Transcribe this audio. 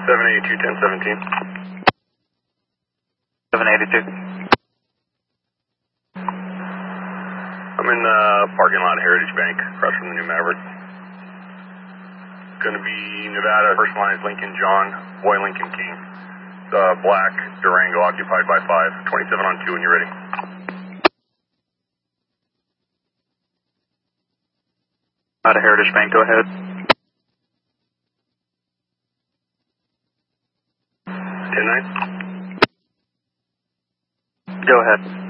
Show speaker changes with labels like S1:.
S1: 782, 1017.
S2: 782.
S1: I'm in the parking lot of Heritage Bank, across from the New Maverick. Going to be Nevada, first line is Lincoln John, Boy Lincoln King. Black Durango, occupied by 5. 27 on 2 when you're ready.
S2: Out of Heritage Bank, go ahead.
S1: 10-9.
S2: Go ahead.